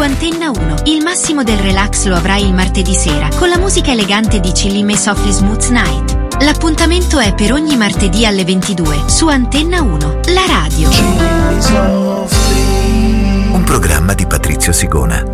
Antenna 1. Il massimo del relax lo avrai il martedì sera con la musica elegante di Chillim e Softly Smooth Night. L'appuntamento è per ogni martedì alle 22 su Antenna 1, la radio. Un programma di Patrizio Sigona.